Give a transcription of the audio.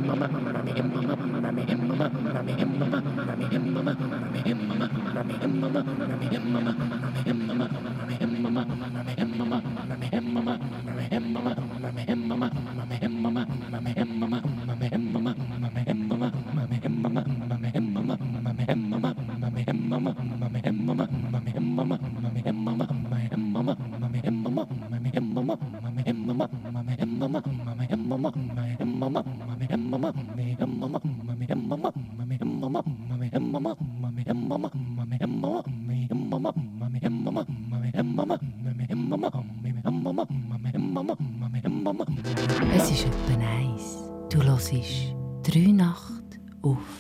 Es ist etwa 1. Du hörst 3 Nacht auf